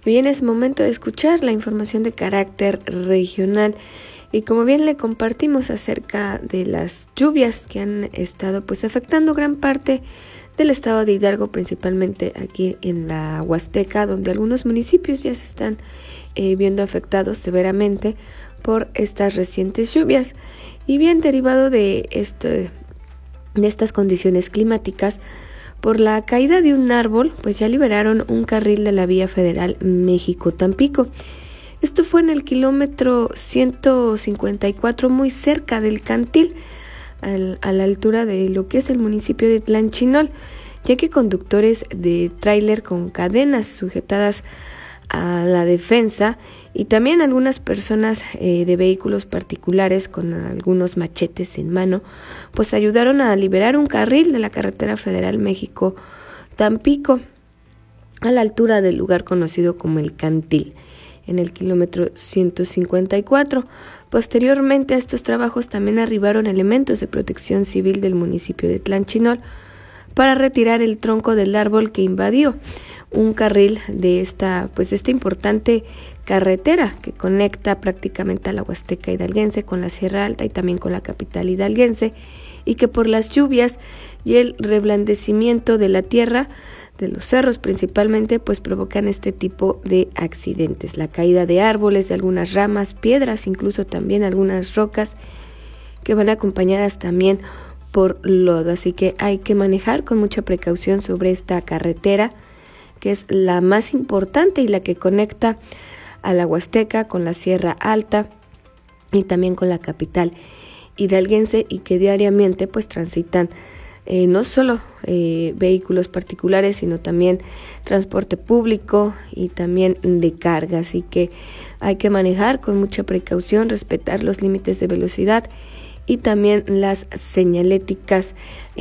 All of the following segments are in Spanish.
Bien, es momento de escuchar la información de carácter regional y como bien le compartimos acerca de las lluvias que han estado afectando gran parte del estado de Hidalgo, principalmente aquí en la Huasteca, donde algunos municipios ya se están viendo afectados severamente por estas recientes lluvias. Y bien, derivado de estas condiciones climáticas, por la caída de un árbol, ya liberaron un carril de la vía federal México-Tampico. Esto fue en el kilómetro 154, muy cerca del Cantil, a la altura de lo que es el municipio de Tlanchinol, ya que conductores de tráiler con cadenas sujetadas a la defensa y también algunas personas de vehículos particulares con algunos machetes en mano, ayudaron a liberar un carril de la carretera federal México-Tampico a la altura del lugar conocido como el Cantil, en el kilómetro 154. Posteriormente a estos trabajos también arribaron elementos de protección civil del municipio de Tlanchinol para retirar el tronco del árbol que invadió un carril de esta importante carretera que conecta prácticamente a la Huasteca hidalguense con la Sierra Alta y también con la capital hidalguense, y que por las lluvias y el reblandecimiento de la tierra, de los cerros principalmente, provocan este tipo de accidentes, la caída de árboles, de algunas ramas, piedras, incluso también algunas rocas que van acompañadas también por lodo. Así que hay que manejar con mucha precaución sobre esta carretera, que es la más importante y la que conecta a la Huasteca con la Sierra Alta y también con la capital hidalguense, y que diariamente transitan no solo vehículos particulares, sino también transporte público y también de carga. Así que hay que manejar con mucha precaución, respetar los límites de velocidad y también las señaléticas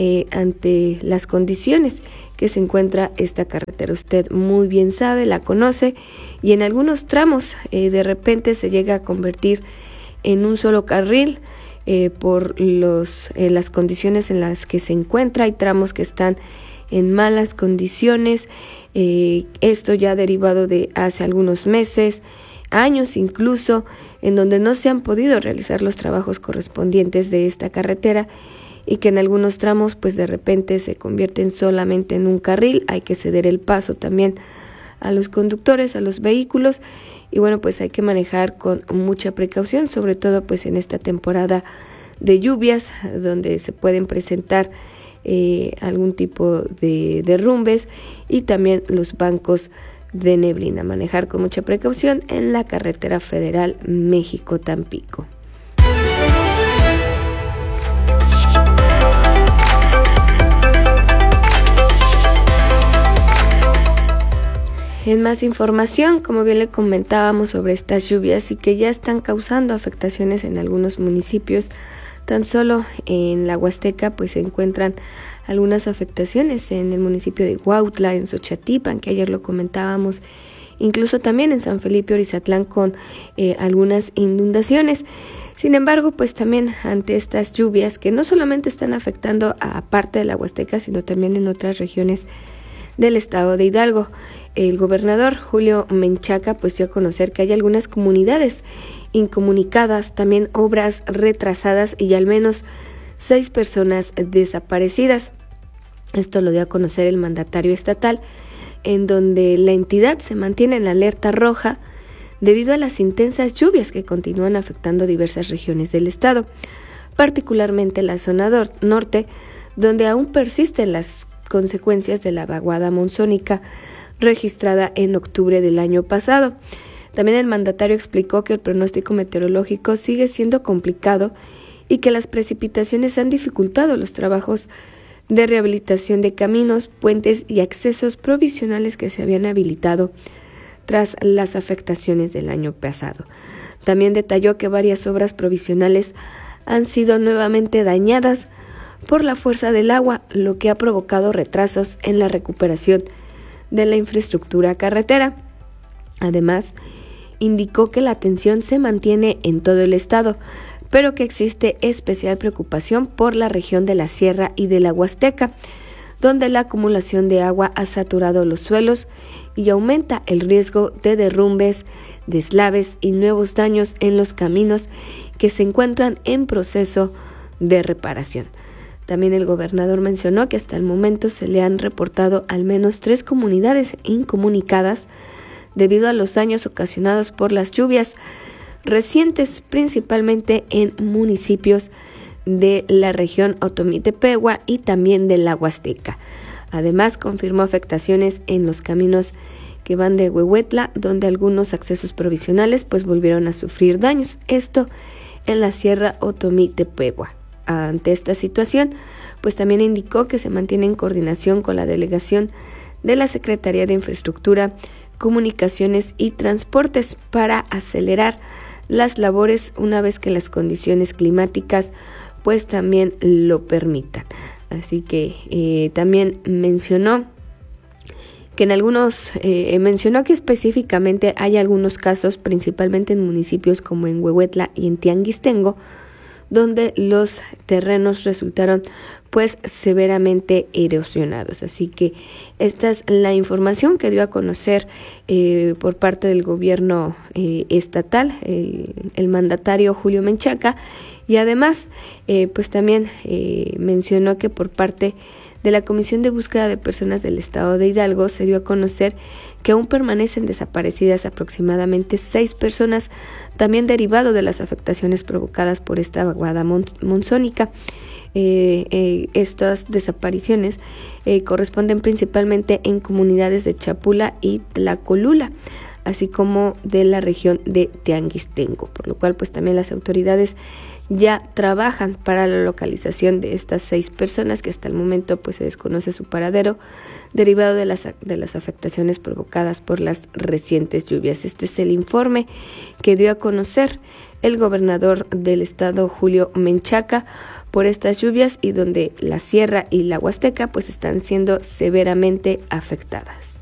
ante las condiciones que se encuentra esta carretera. Usted muy bien sabe, la conoce, y en algunos tramos de repente se llega a convertir en un solo carril por las condiciones en las que se encuentra. Hay tramos que están en malas condiciones, esto ya derivado de hace algunos meses, años incluso, en donde no se han podido realizar los trabajos correspondientes de esta carretera, y que en algunos tramos de repente se convierten solamente en un carril. Hay que ceder el paso también a los conductores, a los vehículos, y hay que manejar con mucha precaución, sobre todo en esta temporada de lluvias, donde se pueden presentar algún tipo de derrumbes y también los bancos de neblina. Manejar con mucha precaución en la carretera federal México-Tampico. En más información, como bien le comentábamos sobre estas lluvias y que ya están causando afectaciones en algunos municipios, tan solo en la Huasteca se encuentran algunas afectaciones en el municipio de Huautla, en Xochatipan, que ayer lo comentábamos, incluso también en San Felipe Orizatlán con algunas inundaciones. Sin embargo, también ante estas lluvias que no solamente están afectando a parte de la Huasteca, sino también en otras regiones del estado de Hidalgo, el gobernador Julio Menchaca dio a conocer que hay algunas comunidades incomunicadas, también obras retrasadas y al menos 6 personas desaparecidas. Esto lo dio a conocer el mandatario estatal, en donde la entidad se mantiene en alerta roja debido a las intensas lluvias que continúan afectando diversas regiones del estado, particularmente la zona norte, donde aún persisten las consecuencias de la vaguada monzónica registrada en octubre del año pasado. También el mandatario explicó que el pronóstico meteorológico sigue siendo complicado y que las precipitaciones han dificultado los trabajos de rehabilitación de caminos, puentes y accesos provisionales que se habían habilitado tras las afectaciones del año pasado. También detalló que varias obras provisionales han sido nuevamente dañadas por la fuerza del agua, lo que ha provocado retrasos en la recuperación de la infraestructura carretera. Además, indicó que la atención se mantiene en todo el estado, pero que existe especial preocupación por la región de la Sierra y de la Huasteca, donde la acumulación de agua ha saturado los suelos y aumenta el riesgo de derrumbes, deslaves y nuevos daños en los caminos que se encuentran en proceso de reparación. También el gobernador mencionó que hasta el momento se le han reportado al menos 3 comunidades incomunicadas debido a los daños ocasionados por las lluvias recientes, principalmente en municipios de la región Otomí-Tepehua y también de la Huasteca. Además, confirmó afectaciones en los caminos que van de Huehuetla, donde algunos accesos provisionales pues volvieron a sufrir daños. Esto en la Sierra Otomí-Tepehua. Ante esta situación, pues también indicó que se mantiene en coordinación con la delegación de la Secretaría de Infraestructura, Comunicaciones y Transportes para acelerar las labores una vez que las condiciones climáticas pues también lo permitan. Así que también mencionó que mencionó que específicamente hay algunos casos, principalmente en municipios como en Huehuetla y en Tianguistengo, donde los terrenos resultaron pues severamente erosionados. Así que esta es la información que dio a conocer por parte del gobierno estatal, el mandatario Julio Menchaca, y además pues también mencionó que por parte de la Comisión de Búsqueda de Personas del Estado de Hidalgo se dio a conocer que aún permanecen desaparecidas aproximadamente 6 personas, también derivado de las afectaciones provocadas por esta vaguada monzónica. Estas desapariciones corresponden principalmente en comunidades de Chapula y Tlacolula, así como de la región de Tianguistengo, por lo cual pues también las autoridades ya trabajan para la localización de estas 6 personas que hasta el momento pues se desconoce su paradero derivado de las afectaciones provocadas por las recientes lluvias. Este es el informe que dio a conocer el gobernador del estado, Julio Menchaca, por estas lluvias y donde la Sierra y la Huasteca pues están siendo severamente afectadas.